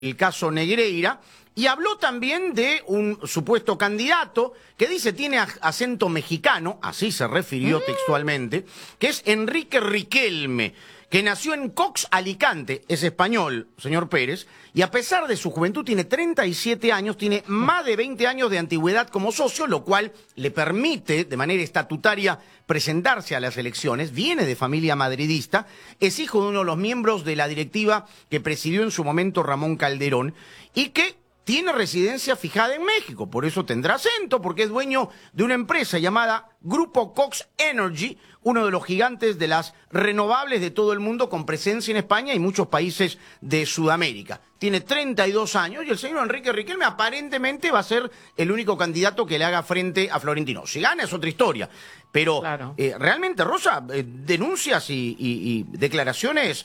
el caso Negreira, y habló también de un supuesto candidato que dice tiene acento mexicano, así se refirió textualmente, que es Enrique Riquelme, que nació en Cox, Alicante, es español, señor Pérez, y a pesar de su juventud tiene 37 años, tiene más de 20 años de antigüedad como socio, lo cual le permite de manera estatutaria presentarse a las elecciones, viene de familia madridista, es hijo de uno de los miembros de la directiva que presidió en su momento Ramón Calderón, y que tiene residencia fijada en México, por eso tendrá acento, porque es dueño de una empresa llamada Grupo Cox Energy, uno de los gigantes de las renovables de todo el mundo, con presencia en España y muchos países de Sudamérica. Tiene 32 años y el señor Enrique Riquelme aparentemente va a ser el único candidato que le haga frente a Florentino. Si gana es otra historia, pero claro. Realmente, Rosa, denuncias y declaraciones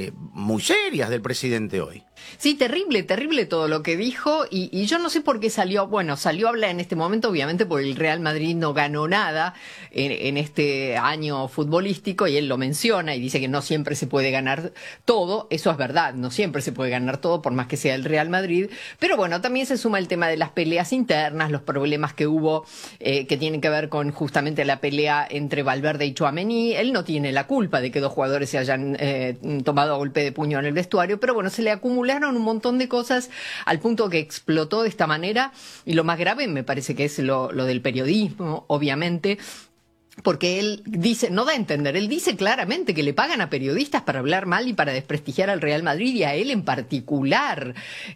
muy serias del presidente hoy. Sí, terrible, terrible todo lo que dijo y yo no sé por qué salió a hablar en este momento, obviamente porque el Real Madrid no ganó nada en este año futbolístico y él lo menciona y dice que no siempre se puede ganar todo, eso es verdad, no siempre se puede ganar todo por más que sea el Real Madrid, pero bueno, también se suma el tema de las peleas internas, los problemas que hubo que tienen que ver con justamente la pelea entre Valverde y Tchouaméni. Él no tiene la culpa de que dos jugadores se hayan tomado a golpe de puño en el vestuario, pero bueno, se le acumularon un montón de cosas al punto que explotó de esta manera y lo más grave me parece que es lo del periodismo, obviamente. Porque él dice, no da a entender, él dice claramente que le pagan a periodistas para hablar mal y para desprestigiar al Real Madrid y a él en particular,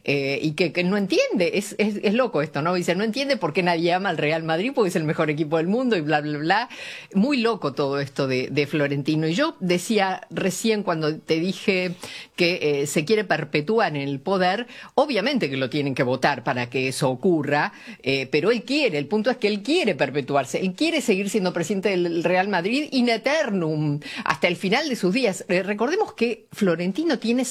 y que no entiende, es loco esto, ¿no? Dice, no entiende por qué nadie ama al Real Madrid porque es el mejor equipo del mundo y bla, bla, bla. Muy loco todo esto de Florentino. Y yo decía recién cuando te dije que se quiere perpetuar en el poder, obviamente que lo tienen que votar para que eso ocurra, pero él quiere, el punto es que él quiere perpetuarse, él quiere seguir siendo presidente del Real Madrid in eternum, hasta el final de sus días. Recordemos que Florentino tiene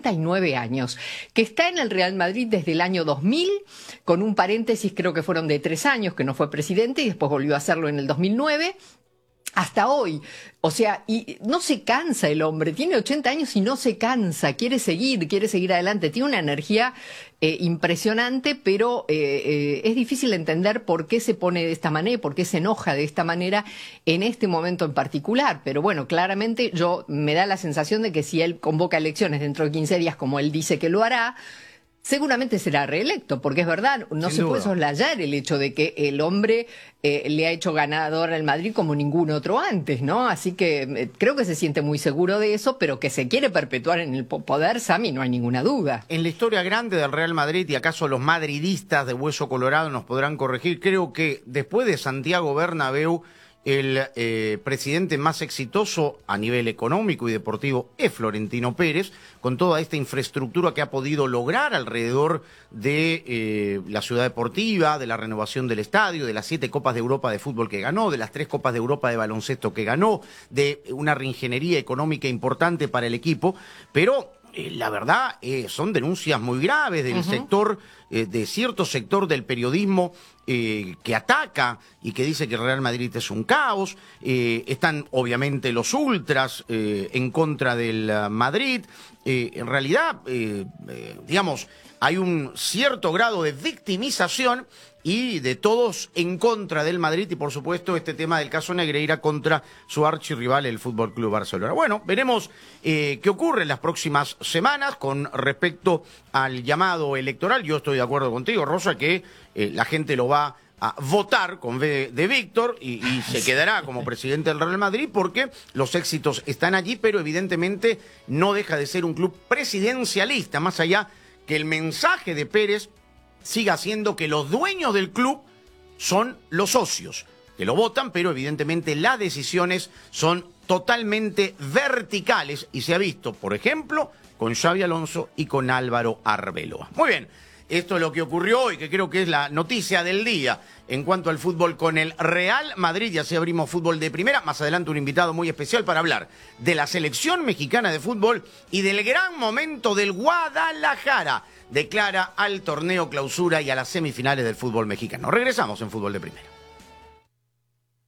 79 años, que está en el Real Madrid desde el año 2000, con un paréntesis creo que fueron de 3 años, que no fue presidente, y después volvió a hacerlo en el 2009, hasta hoy. O sea, y no se cansa el hombre, tiene 80 años y no se cansa, quiere seguir adelante, tiene una energía impresionante, pero es difícil entender por qué se pone de esta manera, por qué se enoja de esta manera en este momento en particular. Pero bueno, claramente me da la sensación de que si él convoca elecciones dentro de 15 días, como él dice que lo hará, seguramente será reelecto, porque es verdad, no se puede soslayar el hecho de que el hombre le ha hecho ganador al Madrid como ningún otro antes, ¿no? Así que creo que se siente muy seguro de eso, pero que se quiere perpetuar en el poder, Sami, no hay ninguna duda. En la historia grande del Real Madrid, y acaso los madridistas de hueso colorado nos podrán corregir, creo que después de Santiago Bernabéu, el presidente más exitoso a nivel económico y deportivo es Florentino Pérez, con toda esta infraestructura que ha podido lograr alrededor de la ciudad deportiva, de la renovación del estadio, de las 7 Copas de Europa de fútbol que ganó, de las 3 Copas de Europa de baloncesto que ganó, de una reingeniería económica importante para el equipo, pero la verdad son denuncias muy graves del sector, de cierto sector del periodismo que ataca y que dice que el Real Madrid es un caos. Están obviamente los ultras en contra del Madrid. En realidad, digamos, hay un cierto grado de victimización y de todos en contra del Madrid y por supuesto este tema del caso Negreira contra su archirrival el Fútbol Club Barcelona. Bueno, veremos qué ocurre en las próximas semanas con respecto al llamado electoral. Yo estoy de acuerdo contigo, Rosa, que la gente lo va a votar con V de Víctor y se quedará como presidente del Real Madrid porque los éxitos están allí, pero evidentemente no deja de ser un club presidencialista, más allá que el mensaje de Pérez siga siendo que los dueños del club son los socios, que lo votan, pero evidentemente las decisiones son totalmente verticales y se ha visto, por ejemplo, con Xabi Alonso y con Álvaro Arbeloa. Muy bien, esto es lo que ocurrió hoy, que creo que es la noticia del día en cuanto al fútbol con el Real Madrid. Y así abrimos fútbol de primera. Más adelante un invitado muy especial para hablar de la selección mexicana de fútbol y del gran momento del Guadalajara de cara al torneo clausura y a las semifinales del fútbol mexicano. Regresamos en fútbol de primera.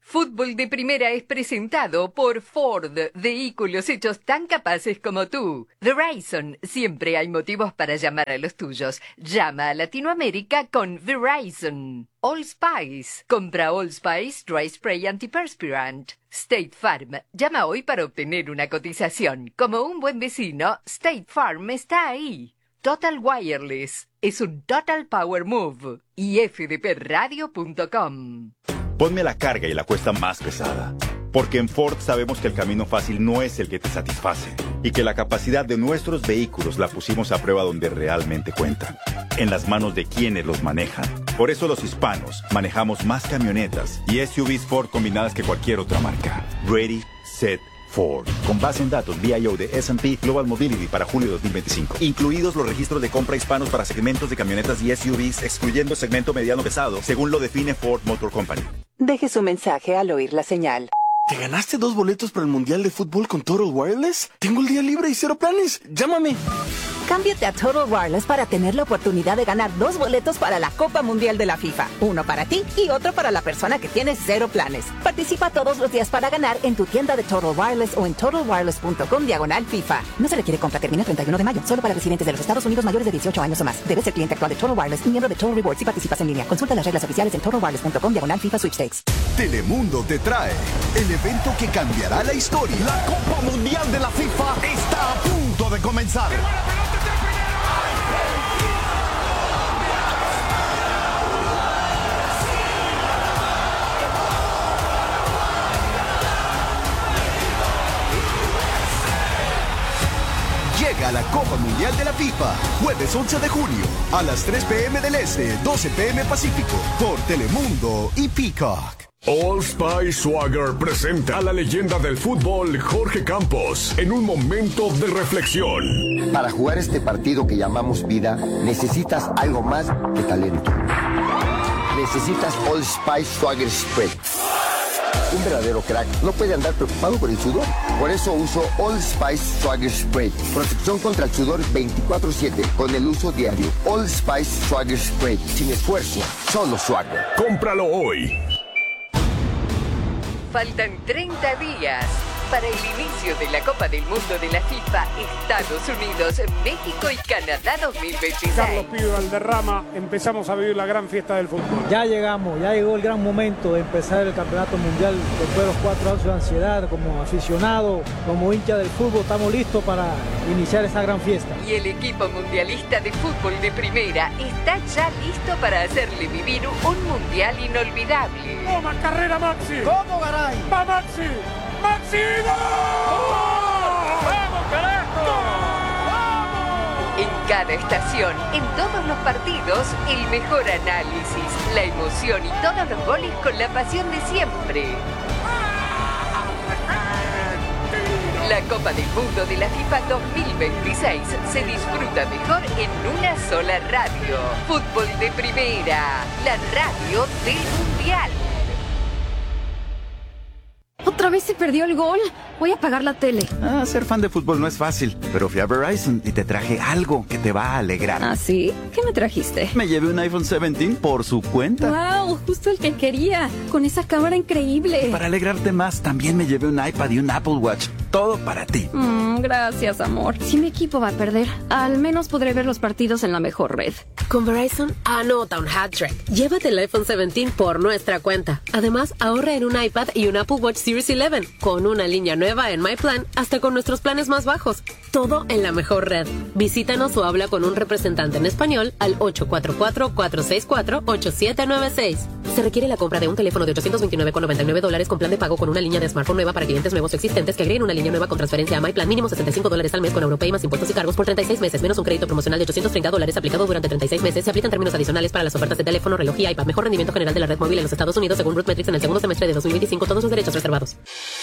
Fútbol de Primera es presentado por Ford, vehículos hechos tan capaces como tú. Verizon, siempre hay motivos para llamar a los tuyos. Llama a Latinoamérica con Verizon. Old Spice, compra Old Spice Dry Spray Antiperspirant. State Farm, llama hoy para obtener una cotización. Como un buen vecino, State Farm está ahí. Total Wireless, es un Total Power Move. Y fdpradio.com. Ponme la carga y la cuesta más pesada. Porque en Ford sabemos que el camino fácil no es el que te satisface. Y que la capacidad de nuestros vehículos la pusimos a prueba donde realmente cuenta. En las manos de quienes los manejan. Por eso los hispanos manejamos más camionetas y SUVs Ford combinadas que cualquier otra marca. Ready, Set, Ford. Con base en datos BIO de S&P Global Mobility para julio de 2025. Incluidos los registros de compra hispanos para segmentos de camionetas y SUVs, excluyendo segmento mediano pesado, según lo define Ford Motor Company. Deje su mensaje al oír la señal. ¿Te ganaste 2 boletos para el Mundial de Fútbol con Total Wireless? Tengo el día libre y 0 planes. Llámame. Cámbiate a Total Wireless para tener la oportunidad de ganar 2 boletos para la Copa Mundial de la FIFA. Uno para ti y otro para la persona que tiene 0 planes. Participa todos los días para ganar en tu tienda de Total Wireless o en totalwireless.com/FIFA. No se requiere compra, termina el 31 de mayo. Solo para residentes de los Estados Unidos mayores de 18 años o más. Debes ser cliente actual de Total Wireless y miembro de Total Rewards si participas en línea. Consulta las reglas oficiales en totalwireless.com/FIFA Sweepstakes. Telemundo te trae el evento que cambiará la historia. La Copa Mundial de la FIFA está a punto de comenzar. Llega la Copa Mundial de la FIFA, jueves 11 de junio, a las 3 p.m. del Este, 12 p.m. Pacífico, por Telemundo y Peacock. Old Spice Swagger presenta a la leyenda del fútbol Jorge Campos en un momento de reflexión. Para jugar este partido que llamamos vida, necesitas algo más que talento. Necesitas Old Spice Swagger Spread. Un verdadero crack no puede andar preocupado por el sudor. Por eso uso Old Spice Swagger Spray. Protección contra el sudor 24/7 con el uso diario. Old Spice Swagger Spray. Sin esfuerzo, solo Swagger. Cómpralo hoy. Faltan 30 días para el inicio de la Copa del Mundo de la FIFA, Estados Unidos, México y Canadá 2026. Carlos Pío Valderrama, empezamos a vivir la gran fiesta del fútbol. Ya llegamos, ya llegó el gran momento de empezar el campeonato mundial después de los 4 años de ansiedad. Como aficionado, como hincha del fútbol, estamos listos para iniciar esa gran fiesta. Y el equipo mundialista de fútbol de primera está ya listo para hacerle vivir un mundial inolvidable. ¡Toma carrera, Maxi! ¿Cómo, Garay? ¡Va, Maxi! ¡Maxi! ¡Vamos, carajo! En cada estación, en todos los partidos, el mejor análisis, la emoción y todos los goles con la pasión de siempre. La Copa del Mundo de la FIFA 2026 se disfruta mejor en una sola radio. Fútbol de Primera, la radio del Mundial. ¿Otra vez se perdió el gol? Voy a apagar la tele. Ser fan de fútbol no es fácil, pero fui a Verizon y te traje algo que te va a alegrar. ¿Ah, sí? ¿Qué me trajiste? Me llevé un iPhone 17 por su cuenta. ¡Wow! Justo el que quería, con esa cámara increíble. Para alegrarte más, también me llevé un iPad y un Apple Watch. Todo para ti. Gracias, amor. Si mi equipo va a perder, al menos podré ver los partidos en la mejor red. Con Verizon, anota un hat-trick. Llévate el iPhone 17 por nuestra cuenta. Además, ahorra en un iPad y un Apple Watch Series 11, con una línea nueva en My Plan, hasta con nuestros planes más bajos. Todo en la mejor red. Visítanos o habla con un representante en español al 844-464-8796. Se requiere la compra de un teléfono de $829,99 con plan de pago con una línea de smartphone nueva para clientes nuevos o existentes que agreguen una línea nueva con transferencia a My Plan. Mínimo $65 al mes con Europay más impuestos y cargos por 36 meses, menos un crédito promocional de $830 aplicado durante 36 meses. Se aplican términos adicionales para las ofertas de teléfono, reloj y iPad. Mejor rendimiento general de la red móvil en los Estados Unidos según Rootmetrics en el segundo semestre de 2025. Todos los derechos reservados.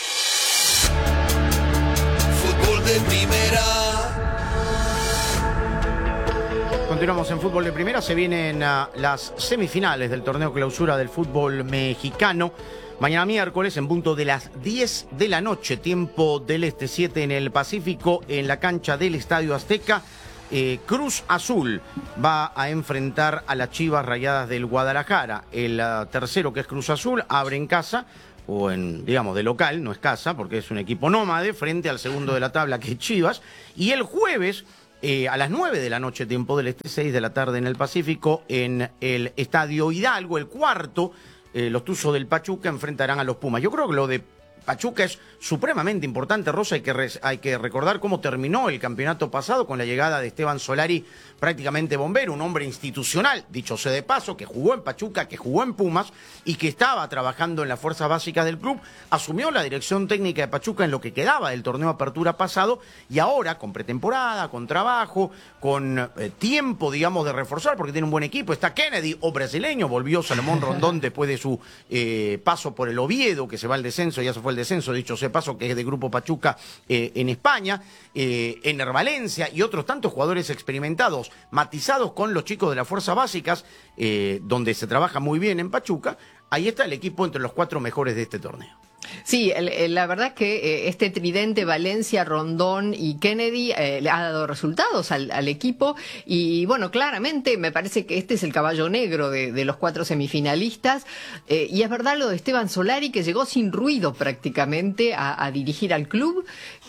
Fútbol de Primera. Continuamos en Fútbol de Primera. Se vienen las semifinales del torneo clausura del fútbol mexicano. Mañana miércoles, en punto de las 10 de la noche, tiempo del Este, 7 en el Pacífico, en la cancha del Estadio Azteca, Cruz Azul va a enfrentar a las Chivas Rayadas del Guadalajara. El tercero, que es Cruz Azul, abre en casa o en, digamos, de local, no es casa, porque es un equipo nómade, frente al segundo de la tabla, que es Chivas. Y el jueves, a las 9 de la noche, tiempo del este, 6 de la tarde en el Pacífico, en el Estadio Hidalgo, el cuarto, los Tuzos del Pachuca enfrentarán a los Pumas. Yo creo que lo de Pachuca es supremamente importante, Rosa. Hay que recordar cómo terminó el campeonato pasado con la llegada de Esteban Solari, prácticamente bombero, un hombre institucional, dicho sea de paso, que jugó en Pachuca, que jugó en Pumas y que estaba trabajando en las fuerzas básicas del club. Asumió la dirección técnica de Pachuca en lo que quedaba del torneo Apertura pasado y ahora, con pretemporada, con trabajo, con tiempo, digamos, de reforzar, porque tiene un buen equipo. Está Kennedy, o brasileño, volvió Salomón Rondón después de su paso por el Oviedo, que se va al descenso, ya se fue al descenso, dicho sea de paso, que es de Grupo Pachuca en España, Ener Valencia y otros tantos jugadores experimentados, matizados con los chicos de las fuerzas básicas, donde se trabaja muy bien en Pachuca. Ahí está el equipo entre los 4 mejores de este torneo. Sí, la verdad es que este tridente Valencia, Rondón y Kennedy le ha dado resultados al equipo y bueno, claramente me parece que este es el caballo negro de los 4 semifinalistas y es verdad lo de Esteban Solari, que llegó sin ruido prácticamente a dirigir al club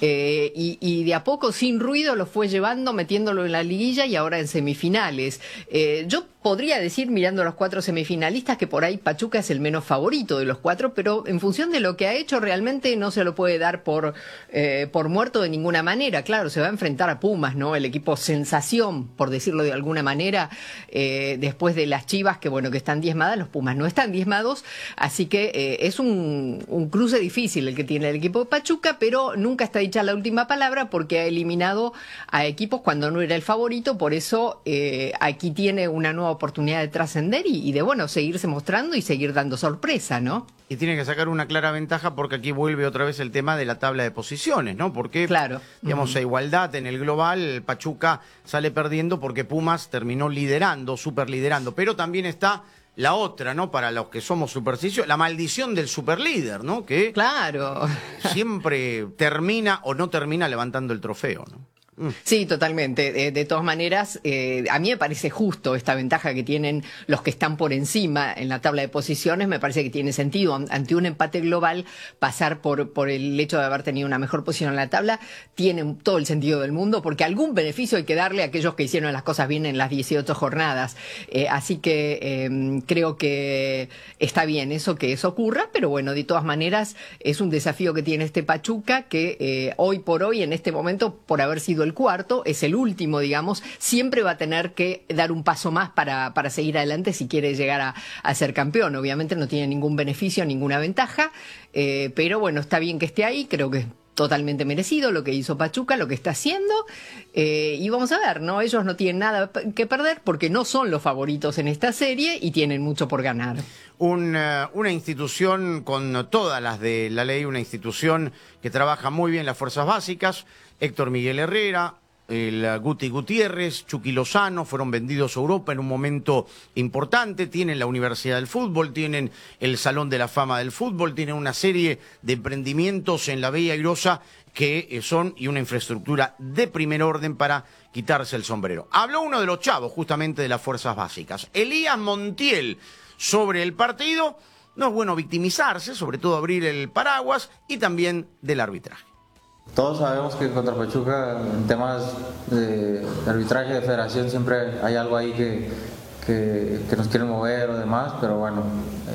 y de a poco sin ruido lo fue llevando, metiéndolo en la liguilla y ahora en semifinales. Yo podría decir, mirando los 4 semifinalistas, que por ahí Pachuca es el menos favorito de los 4, pero en función de lo que ha hecho realmente no se lo puede dar por muerto de ninguna manera. Claro, se va a enfrentar a Pumas, ¿no? El equipo sensación, por decirlo de alguna manera, después de las Chivas, que bueno, que están diezmadas, los Pumas no están diezmados, así que es un cruce difícil el que tiene el equipo de Pachuca, pero nunca está dicha la última palabra porque ha eliminado a equipos cuando no era el favorito, por eso aquí tiene una nueva oportunidad de trascender y de, bueno, seguirse mostrando y seguir dando sorpresa, ¿no? Y tiene que sacar una clara ventaja porque aquí vuelve otra vez el tema de la tabla de posiciones, ¿no? Porque, claro, digamos, a igualdad en el global, Pachuca sale perdiendo porque Pumas terminó liderando, superliderando, pero también está la otra, ¿no? Para los que somos supersticiosos, la maldición del superlíder, ¿no? Que claro, siempre termina o no termina levantando el trofeo, ¿no? Sí, totalmente. De todas maneras, a mí me parece justo esta ventaja que tienen los que están por encima en la tabla de posiciones. Me parece que tiene sentido ante un empate global pasar por el hecho de haber tenido una mejor posición en la tabla. Tiene todo el sentido del mundo porque algún beneficio hay que darle a aquellos que hicieron las cosas bien en las 18 jornadas. Así que creo que está bien que eso ocurra, pero bueno, de todas maneras es un desafío que tiene este Pachuca que hoy por hoy, en este momento, por haber sido el cuarto, es el último, digamos, siempre va a tener que dar un paso más para seguir adelante si quiere llegar a ser campeón. Obviamente no tiene ningún beneficio, ninguna ventaja, pero bueno, está bien que esté ahí, creo que es totalmente merecido lo que hizo Pachuca, lo que está haciendo, y vamos a ver, ¿no? Ellos no tienen nada que perder porque no son los favoritos en esta serie y tienen mucho por ganar. Una institución con todas las de la ley, una institución que trabaja muy bien las fuerzas básicas. Héctor Miguel Herrera, el Guti Gutiérrez, Chucky Lozano, fueron vendidos a Europa en un momento importante. Tienen la Universidad del Fútbol, tienen el Salón de la Fama del Fútbol, tienen una serie de emprendimientos en la Bella Airosa que son y una infraestructura de primer orden para quitarse el sombrero. Habló uno de los chavos justamente de las fuerzas básicas, Elías Montiel, sobre el partido. No es bueno victimizarse, sobre todo abrir el paraguas, y también del arbitraje. Todos sabemos que contra Pachuca, en temas de arbitraje de federación, siempre hay algo ahí que nos quieren mover o demás, pero bueno,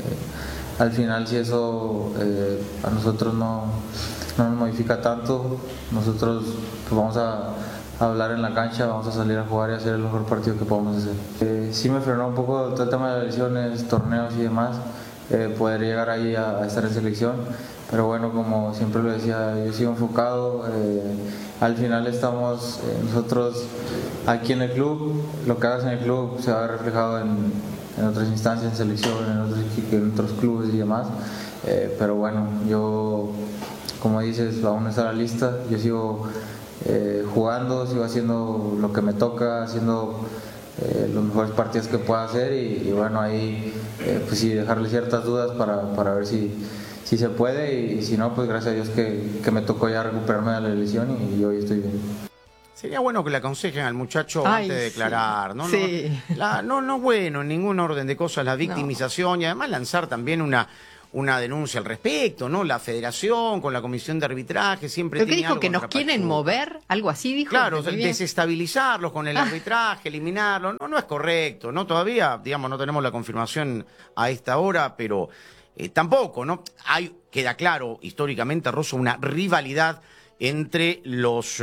al final si eso a nosotros no nos modifica tanto, nosotros pues vamos a hablar en la cancha, vamos a salir a jugar y hacer el mejor partido que podamos hacer. Sí me frenó un poco todo el tema de lesiones, torneos y demás, poder llegar ahí a estar en selección. Pero bueno, como siempre lo decía, yo sigo enfocado. Al final estamos nosotros aquí en el club. Lo que hagas en el club se va a ver reflejado en otras instancias, en selección, en otros clubes y demás. Pero bueno, yo, como dices, aún no está la lista. Yo sigo jugando, sigo haciendo lo que me toca, haciendo los mejores partidos que pueda hacer. Y bueno, ahí pues sí, dejarle ciertas dudas para ver si se puede, y si no, pues gracias a Dios que me tocó ya recuperarme de la lesión y hoy estoy bien. Sería bueno que le aconsejen al muchacho antes de declarar, ¿no? Sí. No, bueno, en ningún orden de cosas, la victimización, y además lanzar también una denuncia al respecto, ¿no? La federación con la comisión de arbitraje siempre ¿Pero qué tiene dijo? algo ¿Que nos contra quieren Pachuca. mover? ¿Algo así dijo? Claro, desestabilizarlos con el arbitraje, eliminarlos. No es correcto, ¿no? Todavía, digamos, no tenemos la confirmación a esta hora, pero tampoco, ¿no? Queda claro, históricamente, Rosso, una rivalidad entre los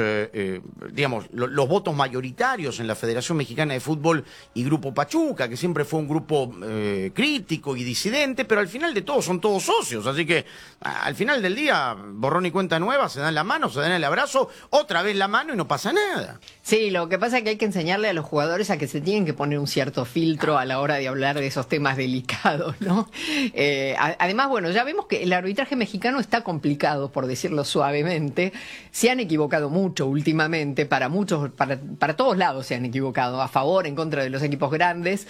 votos mayoritarios en la Federación Mexicana de Fútbol y Grupo Pachuca, que siempre fue un grupo crítico y disidente, pero al final de todo son todos socios, así que al final del día, borrón y cuenta nueva, se dan la mano, se dan el abrazo, otra vez la mano y no pasa nada. Sí, lo que pasa es que hay que enseñarle a los jugadores a que se tienen que poner un cierto filtro a la hora de hablar de esos temas delicados, ¿no? Además, bueno, ya vemos que el arbitraje mexicano está complicado, por decirlo suavemente. Se han equivocado mucho últimamente, para todos lados se han equivocado, a favor, en contra de los equipos grandes.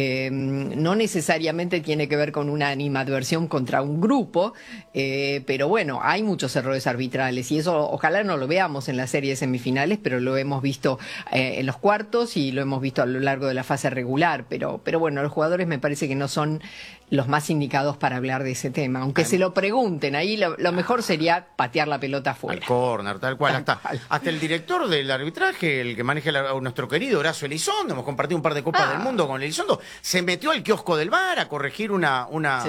No necesariamente tiene que ver con una animadversión contra un grupo, pero bueno, hay muchos errores arbitrales y eso ojalá no lo veamos en las series semifinales, pero lo hemos visto en los cuartos y lo hemos visto a lo largo de la fase regular, pero bueno, los jugadores me parece que no son los más indicados para hablar de ese tema, aunque se lo pregunten, ahí lo mejor sería patear la pelota afuera. Al córner, tal cual. Hasta el director del arbitraje, el que maneja nuestro querido Horacio Elizondo, hemos compartido un par de Copas del Mundo con Elizondo, se metió al kiosco del VAR a corregir una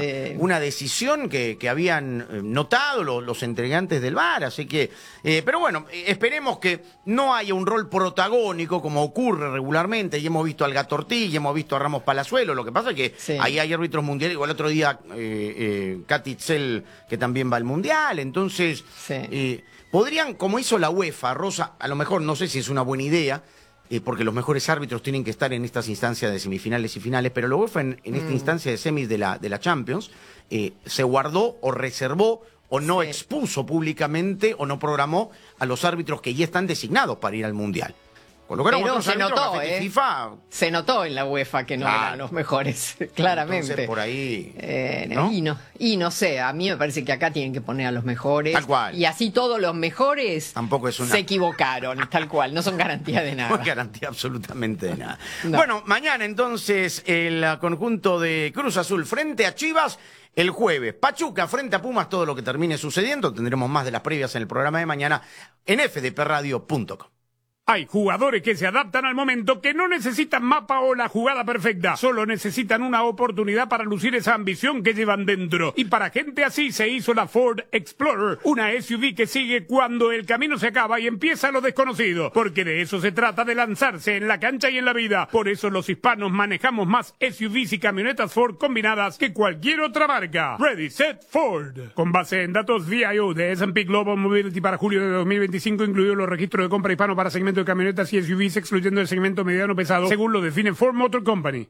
decisión que habían notado los entregantes del VAR, así que, pero bueno, esperemos que no haya un rol protagónico como ocurre regularmente, y hemos visto al Gato Ortiz, y hemos visto a Ramos Palazuelo, lo que pasa es que ahí hay árbitros mundiales, igual el otro día Katy Itzel, que también va al Mundial, entonces podrían, como hizo la UEFA, Rosa, a lo mejor no sé si es una buena idea, porque los mejores árbitros tienen que estar en estas instancias de semifinales y finales, pero la UEFA en esta instancia de semis de la Champions se guardó o reservó o no expuso públicamente o no programó a los árbitros que ya están designados para ir al Mundial. Pero se notó, FIFA. Se notó en la UEFA que no eran los mejores, claramente. Entonces, por ahí, ¿no? Y no sé, a mí me parece que acá tienen que poner a los mejores. Tal cual. Y así todos los mejores tampoco es se equivocaron, tal cual. No son garantía de nada. No es garantía absolutamente de nada. No. Bueno, mañana entonces el conjunto de Cruz Azul frente a Chivas. El jueves, Pachuca frente a Pumas, todo lo que termine sucediendo. Tendremos más de las previas en el programa de mañana en fdpradio.com. Hay jugadores que se adaptan al momento, que no necesitan mapa o la jugada perfecta, solo necesitan una oportunidad para lucir esa ambición que llevan dentro. Y para gente así se hizo la Ford Explorer, una SUV que sigue cuando el camino se acaba y empieza lo desconocido, porque de eso se trata, de lanzarse en la cancha y en la vida. Por eso los hispanos manejamos más SUVs y camionetas Ford combinadas que cualquier otra marca. Ready, Set, Ford. Con base en datos VIO de S&P Global Mobility para julio de 2025, incluidos los registros de compra hispano para segmento de camionetas y SUVs, excluyendo el segmento mediano pesado, según lo define Ford Motor Company.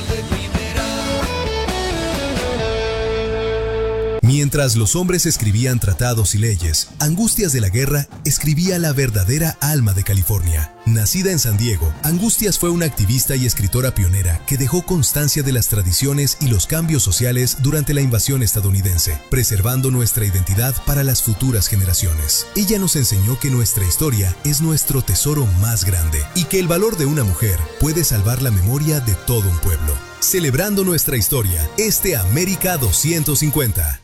Mientras los hombres escribían tratados y leyes, Angustias de la Guerra escribía la verdadera alma de California. Nacida en San Diego, Angustias fue una activista y escritora pionera que dejó constancia de las tradiciones y los cambios sociales durante la invasión estadounidense, preservando nuestra identidad para las futuras generaciones. Ella nos enseñó que nuestra historia es nuestro tesoro más grande y que el valor de una mujer puede salvar la memoria de todo un pueblo. Celebrando nuestra historia, América 250.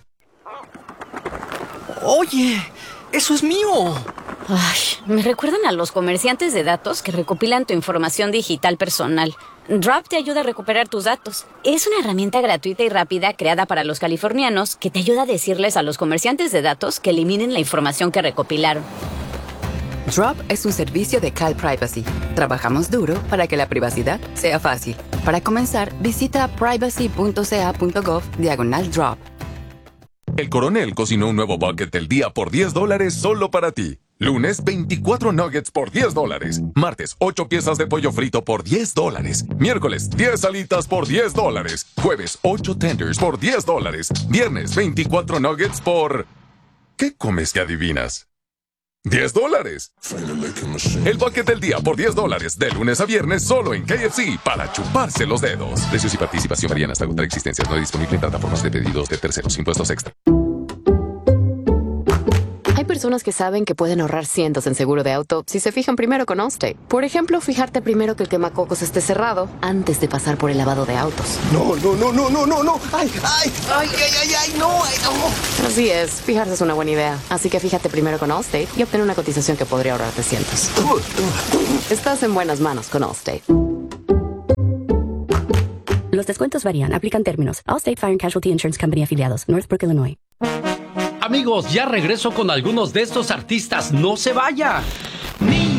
Oye, eso es mío. Ay, me recuerdan a los comerciantes de datos que recopilan tu información digital personal. Drop te ayuda a recuperar tus datos. Es una herramienta gratuita y rápida creada para los californianos que te ayuda a decirles a los comerciantes de datos que eliminen la información que recopilaron. Drop es un servicio de Cal Privacy. Trabajamos duro para que la privacidad sea fácil. Para comenzar, visita privacy.ca.gov/drop. El Coronel cocinó un nuevo bucket del día por $10 solo para ti. Lunes, 24 nuggets por $10. Martes, 8 piezas de pollo frito por $10. Miércoles, 10 alitas por $10. Jueves, 8 tenders por $10. Viernes, 24 nuggets por... ¿Qué comes que adivinas? $10. El bucket del día por $10, de lunes a viernes solo en KFC, para chuparse los dedos. Precios y participación varían hasta agotar existencias. No disponible en plataformas de pedidos de terceros. Impuestos extra. Hay Hay personas que saben que pueden ahorrar cientos en seguro de auto si se fijan primero con Allstate. Por ejemplo, fijarte primero que el quemacocos esté cerrado antes de pasar por el lavado de autos. No. ¡Ay, no! Así es, fijarse es una buena idea. Así que fíjate primero con Allstate y obtén una cotización que podría ahorrarte cientos. Estás en buenas manos con Allstate. Los descuentos varían. Aplican términos. Allstate Fire and Casualty Insurance Company afiliados. Northbrook, Illinois. Amigos, ya regreso con algunos de estos artistas. ¡No se vaya!